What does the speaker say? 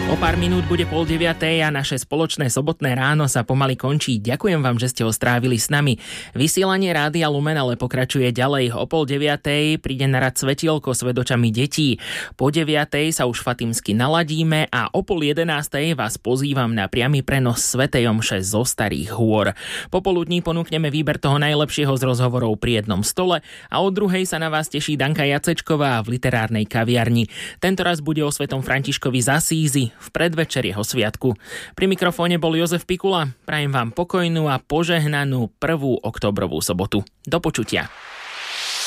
O pár minút bude 8:30 a naše spoločné sobotné ráno sa pomaly končí. Ďakujem vám, že ste ho strávili s nami. Vysielanie Rádia Lumen ale pokračuje ďalej. O 8:30 príde na rad svetielko s vedočami detí. Po 9:00 sa už fatimsky naladíme a o 10:30 vás pozývam na priamy prenos svätej omše zo Starých hôr. Popoludní ponúkneme výber toho najlepšieho z rozhovorov pri jednom stole a o 2:00 sa na vás teší Danka Jacečková v literárnej kaviarni. Tentoraz bude o svätom Františkovi z Asízi v predvečer jeho sviatku. Pri mikrofóne bol Jozef Pikula. Prajem vám pokojnú a požehnanú 1. októbrovú sobotu. Do počutia.